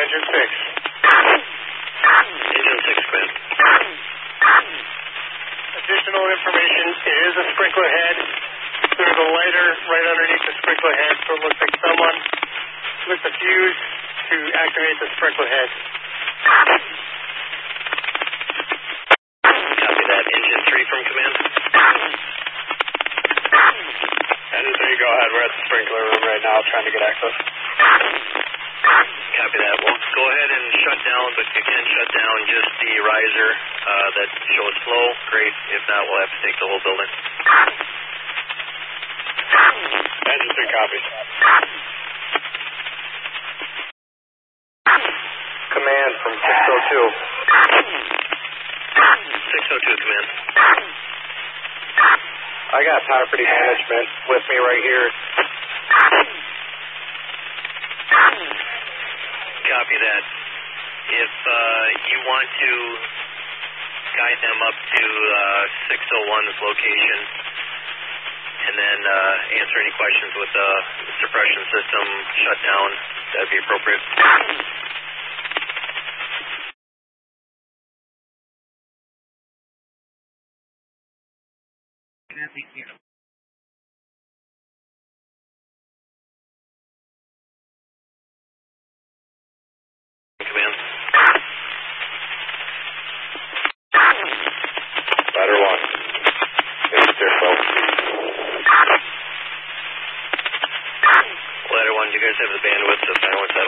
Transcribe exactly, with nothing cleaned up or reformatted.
engine six. Engine six, command. Additional information, it is a sprinkler head. There's a lighter right underneath the sprinkler head, so it looks like someone lit the fuse to activate the sprinkler head. Copy that. Engine three from command. Engine three, go ahead. We're at the sprinkler room right now trying to get access. Copy that. We'll go ahead and shut down, but you can shut down just the riser uh, that shows flow. Great. If not, we'll have to take the whole building. Engine three, copy. Command from six oh two. six oh two, command. I got property management with me right here. Copy that. If uh, you want to guide them up to uh, six oh one's location and then uh, answer any questions with the suppression system shut down, that'd be appropriate. Command. Ladder one. Mister Folks. Ladder one, do you guys have the bandwidth to silence that?